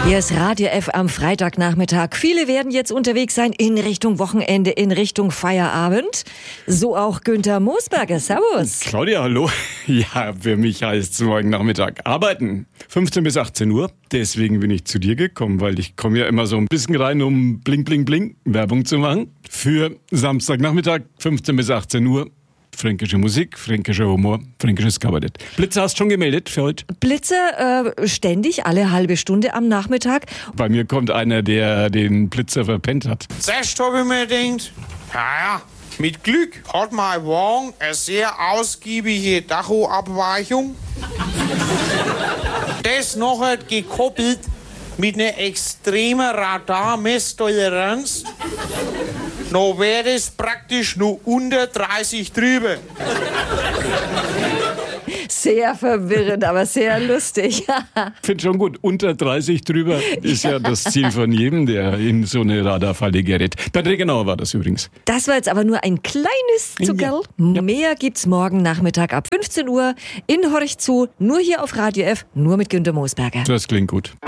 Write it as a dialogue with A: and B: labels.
A: Hier ist Radio F am Freitagnachmittag. Viele werden jetzt unterwegs sein in Richtung Wochenende, in Richtung Feierabend. So auch Günther Moosberger. Servus.
B: Claudia, hallo. Ja, für mich heißt es morgen Nachmittag arbeiten. 15 bis 18 Uhr. Deswegen bin ich zu dir gekommen, weil ich komme ja immer so ein bisschen rein, um bling, bling, bling Werbung zu machen. Für Samstagnachmittag, 15 bis 18 Uhr. Fränkische Musik, fränkischer Humor, fränkisches Kabarett. Blitzer hast du schon gemeldet für heute?
A: Blitzer ständig, alle halbe Stunde am Nachmittag.
B: Bei mir kommt einer, der den Blitzer verpennt hat.
C: Zuerst habe ich mir gedacht, ja, mit Glück hat mein Wagen eine sehr ausgiebige Tachoabweichung. Das nachher gekoppelt mit einer extremen Radarmesstoleranz. Noch wäre es praktisch nur unter 30 drüber.
A: Sehr verwirrend, aber sehr lustig.
B: Finde schon gut. Unter 30 drüber ist ja das Ziel von jedem, der in so eine Radarfalle gerät. Bei Regenauer war das übrigens.
A: Das war jetzt aber nur ein kleines Zuckerl. Ja. Mehr gibt's morgen Nachmittag ab 15 Uhr in Horch zu. Nur hier auf Radio F, nur mit Günther Moosberger.
B: Das klingt gut.